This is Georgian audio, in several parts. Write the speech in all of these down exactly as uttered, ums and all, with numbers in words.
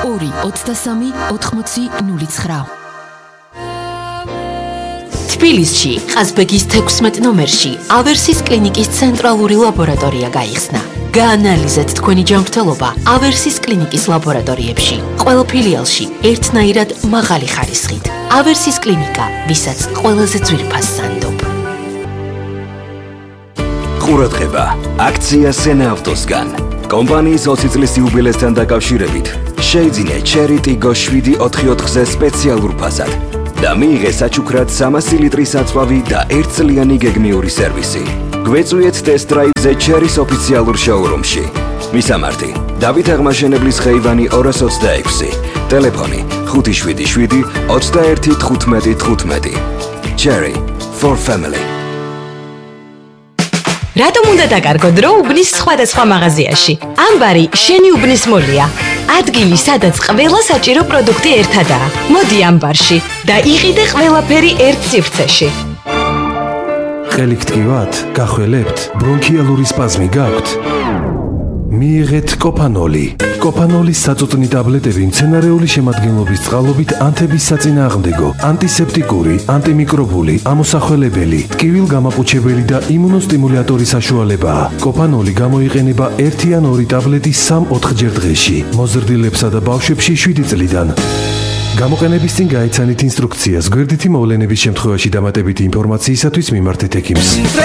ორი ოცდასამი ოთხმოცი ნული ცხრა. თბილისში, ყაზბეგის თექვსმეტ ნომერში, ავერსის კლინიკის ცენტრალური ლაბორატორია გაიხსნა. გაანალიზეთ თქვენი ჯანმრთელობა ავერსის კლინიკის ლაბორატორიებში. ყველა ფილიალში ერთნაირად მაღალი ხარისხით. ავერსის კლინიკა, ვისაც ყველაზე ძვირფას სანდობ. ყურადღება, აქცია სენა ავტოსგან. კომპანიის ოცი წლის იუბილესთან დაკავშირებით შეიძინე Cherry Tiggo შვიდი ოთხი ოთხზე სპეციალურ ფასად და მიიღე საჩუქრად სამასი ლიტრის აწვავი და ერთწლიანი გეგმიური სერვისი. გვეწვიეთ ტესტ-დრაივზე Cherry-ს ოფიციალურ შოურუმში. მისამართი: დავით აღმაშენებლის ხეივანი ორას ოცდაექვსი, ტელეფონი ხუთი შვიდი შვიდი ოცდაერთი თხუთმეტი თხუთმეტი. Cherry for family. რატომ უნდა დაკარგო დრო უბნის სხვადასხვა მაღაზიაში? ამბარი შენი უბნის მოლია. ადგილი, სადაც ყველა საჭირო პროდუქტი ერთადაა. მოდი ამბარში და იყიდე ყველაფერი ერთ სივრცეში. ყელი გტკივათ? გახველებთ? ბრონქიალური სპაზმი გაქვთ? მიიღეთ კოპანოლი. კოპანოლის საწუწნი ტაბლეტები მცენარეული შემადგენლობის წყალობით ანთების საწინააღმდეგო, ანტისეპტიკური, ანტიმიკრობული, ამოსახველებელი, ტკივილგამაყუჩებელი და იმუნოსტიმულატორი საშუალებაა. კოპანოლი გამოიყენება ერთი ან ორი ტაბლეტი სამ-ოთხჯერ დღეში, მოზრდილებსა და ბავშვებში შვიდი წლიდან. გამოყენების წინ გაიცანით ინსტრუქციას. გვერდითი მოვლენების შემთხვევაში დამატებითი ინფორმაციისათვის მიმართეთ ექიმს.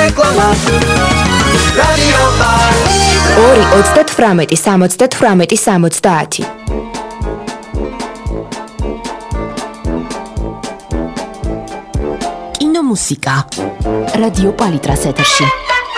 ორი ოცდათვრამეტი სამოცდათვრამეტი სამოცდაათი. კინომუსიკა. რადიო პალიტრას ეთერში.